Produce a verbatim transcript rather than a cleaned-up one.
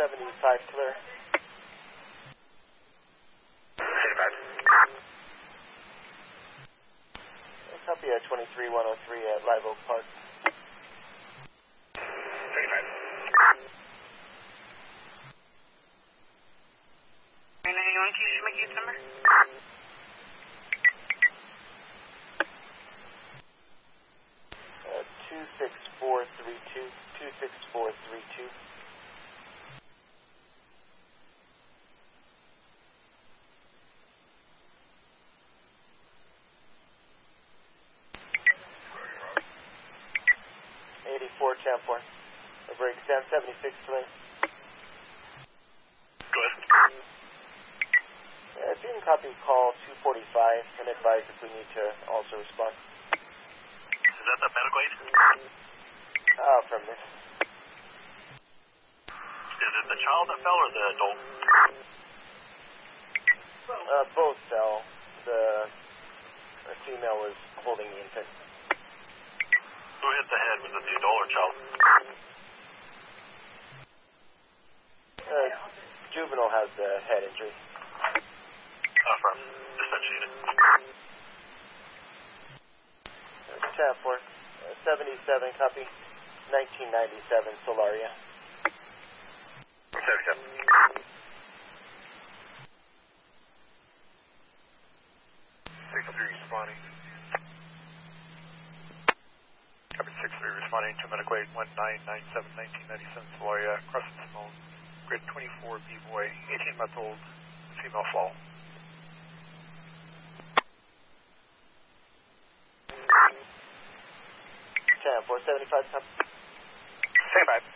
seventy-five clear. seventy-five. Copy at twenty-three one oh three at Live Oak Park. seventy-five. nine ninety-one, can you just make its number? Uh, two six four three two, two six four three two. eighty-four, Champ one. Over extend seventy-six clear. Go ahead. Uh, if you can copy call two forty-five, can advise if we need to also respond. Is that the medical aid? Ah, from this. Is it the child that fell or the adult? Uh, both fell. The, the female was holding the infant. Who hit the head? Was it the adult or child? Uh, juvenile has the head injury. Uh, from dispatch unit. Champ four, uh, seventy-seven, copy. nineteen ninety-seven, Solaria. seventy-seven. six three responding. Copy six three responding to medical aid one nine nine seven, nineteen ninety-seven, Solaria, Crescent Simone, grade twenty-four, B-boy, eighteen month old, female fall. Champ four seventy-five, copy. seventy-five.